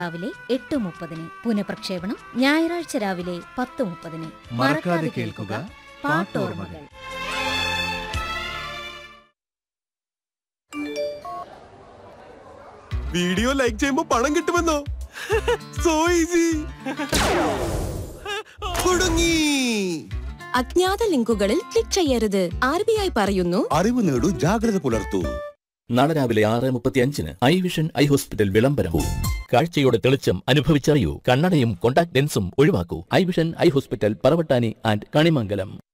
രാവിലെ 8:30. പുനഃപ്രക്ഷേപണം ഞായറാഴ്ച രാവിലെ 10:30. മറക്കാതെ കേൾക്കുക പാട്ടോർമ്മകൾ. വീഡിയോ ലൈക്ക് ചെയ്യുമ്പോ പണം കിട്ടുമെന്നോ? So easy. കുടുങ്ങി. അജ്ഞാത ലിങ്കുകളിൽ ക്ലിക്ക് ചെയ്യരുത്. RBI പറയുന്നു, അറിവ് നേടൂ, ജാഗ്രത പുലർത്തൂ. നാളെ രാവിലെ 6:35 ഐ വിഷൻ ഐ ഹോസ്പിറ്റൽ വിളംബരവും. കാഴ്ചയുടെ തെളിച്ചം അനുഭവിച്ചറിയൂ. കണ്ണടയും contact ലെൻസും ഒഴിവാക്കൂ. I vision eye hospital, Paravattani and Kanimangalam.